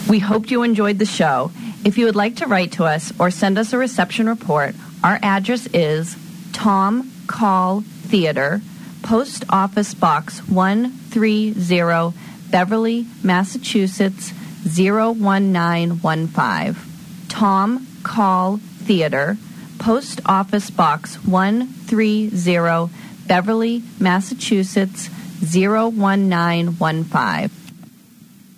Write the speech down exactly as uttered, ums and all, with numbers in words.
We hoped you enjoyed the show. If you would like to write to us or send us a reception report, our address is Tom Call Theater, Post Office Box one three zero, Beverly, Massachusetts zero one nine one five. Tom Call Theater, Post Office Box one three zero, Beverly, Massachusetts zero one nine one five.